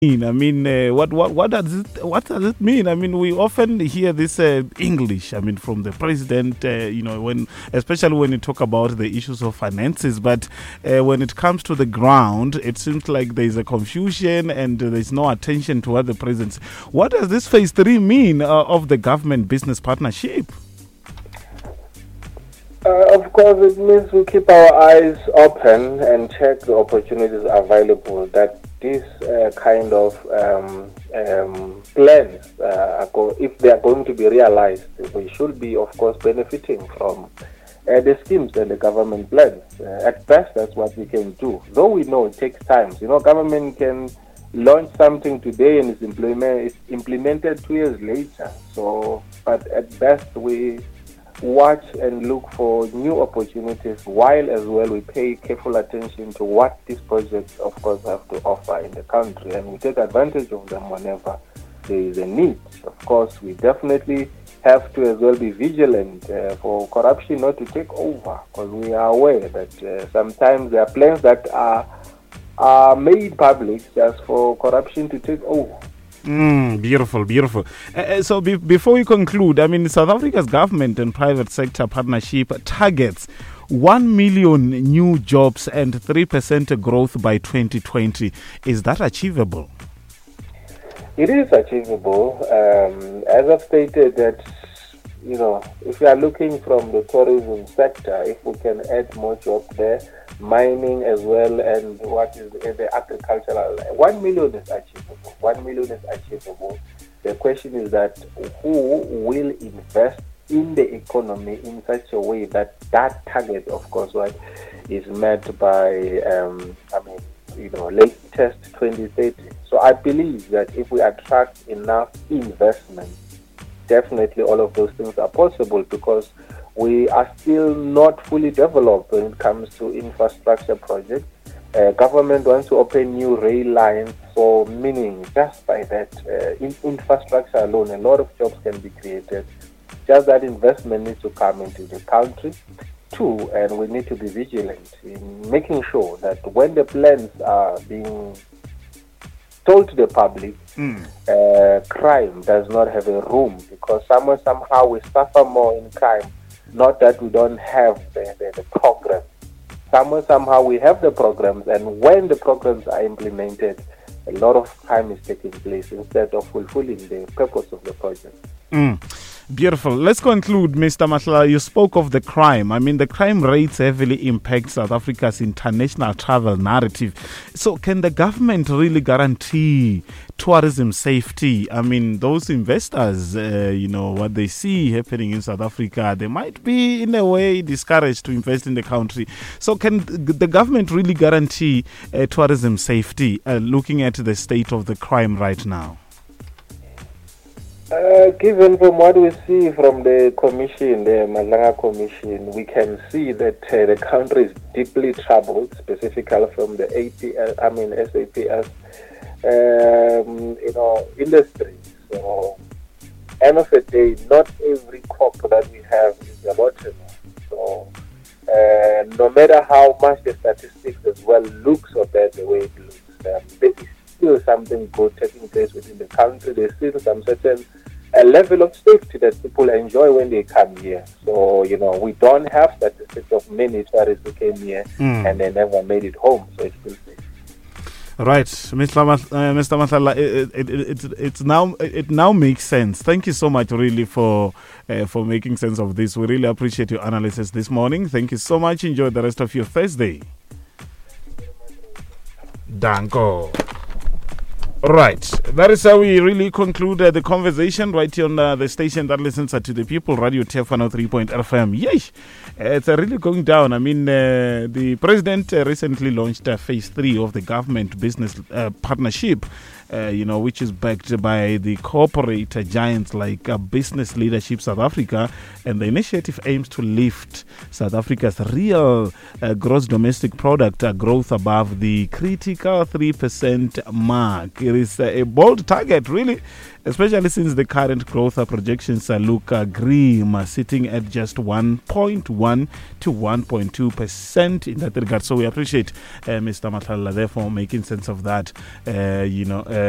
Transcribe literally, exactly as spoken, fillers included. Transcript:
mean? I mean, uh, what what what does it what does it mean? I mean, we often hear this uh, English. I mean, from the president. Uh, you know, when especially when you talk about the issues of finances, but uh, when it comes to the ground, it seems like there is a confusion and uh, there is no attention to what the president. What does this phase three mean uh, of the government business partnership? Uh, of course, it means we keep our eyes open and check the opportunities available that this uh, kind of um, um, plans, uh, are go- if they are going to be realized, we should be, of course, benefiting from uh, the schemes and the government plans. Uh, at best, that's what we can do. Though we know it takes time. You know, government can launch something today and it's, implement- it's implemented two years later. So, but at best, we watch and look for new opportunities, while as well we pay careful attention to what these projects of course have to offer in the country, and we take advantage of them whenever there is a need. Of course, we definitely have to as well be vigilant uh, for corruption not to take over, because we are aware that uh, sometimes there are plans that are are made public just for corruption to take over. Mm, beautiful, beautiful. Uh, so be- before we conclude, I mean, South Africa's government and private sector partnership targets one million new jobs and three percent growth by twenty twenty. Is that achievable? It is achievable. Um, as I've stated, that, you know, if we are looking from the tourism sector, if we can add more jobs there, mining as well, and what is the, the agricultural, one million is achievable. One million is achievable. The question is that who will invest in the economy in such a way that that target, of course, right, is met by, um, I mean, you know, latest twenty thirty. So I believe that if we attract enough investment, definitely all of those things are possible, because we are still not fully developed when it comes to infrastructure projects. Uh, government wants to open new rail lines, so meaning just by that uh, in infrastructure alone, a lot of jobs can be created. Just that investment needs to come into the country too, and we need to be vigilant in making sure that when the plans are being told to the public, mm. uh, crime does not have a room, because somewhere, somehow we suffer more in crime. Not that we don't have the, the, the program. Somewhere, somehow we have the programs, and when the programs are implemented, a lot of crime is taking place instead of fulfilling the purpose of the project. Mm. Beautiful. Let's conclude, Mister Mahla. You spoke of the crime. I mean, the crime rates heavily impact South Africa's international travel narrative. So can the government really guarantee tourism safety? I mean, those investors, uh, you know, what they see happening in South Africa, they might be in a way discouraged to invest in the country. So can the government really guarantee uh, tourism safety, uh, looking at the state of the crime right now? Uh, given from what we see from the commission, the Madlanga Commission, we can see that uh, the country is deeply troubled, specifically from the A P S, I mean S A P S, um, you know, industry. So, end of the day, not every crop that we have is about to. So, uh, no matter how much the statistics as well looks or bad the way it looks, um, there is still something good taking place within the country. There's still some certain a level of safety that people enjoy when they come here. So, you know, we don't have statistics of many tourists who came here mm. and they never made it home. So it's still safe. Right, Mister Mas- uh, Mister Masala, it, it, it, it, it's now, it now makes sense. Thank you so much, really, for uh, for making sense of this. We really appreciate your analysis this morning. Thank you so much. Enjoy the rest of your Thursday. Danko. Right, that is how we really conclude uh, the conversation right here on uh, the station that listens uh, to the people, Radio T F one oh three point F M. Yeesh, uh, it's uh, really going down. I mean, uh, the president uh, recently launched uh, phase three of the government business uh, partnership, uh, you know, which is backed by the corporate uh, giants like uh, Business Leadership South Africa, and the initiative aims to lift South Africa's real uh, gross domestic product uh, growth above the critical three percent mark. It is a bold target, really, especially since the current growth projections look uh, grim, uh, sitting at just one point one to one point two percent in that regard. So we appreciate uh, Mister Mathala there for making sense of that, uh, you know, uh,